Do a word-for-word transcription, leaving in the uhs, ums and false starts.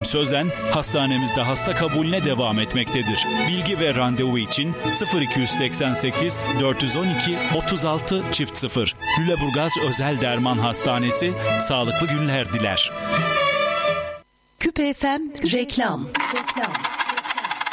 Sözen hastanemizde hasta kabulüne devam etmektedir. Bilgi ve randevu için sıfır iki seksen sekiz dört yüz on iki otuz altı çift sıfır. Lüleburgaz Özel Derman Hastanesi sağlıklı günler diler. Küpe F M reklam. reklam.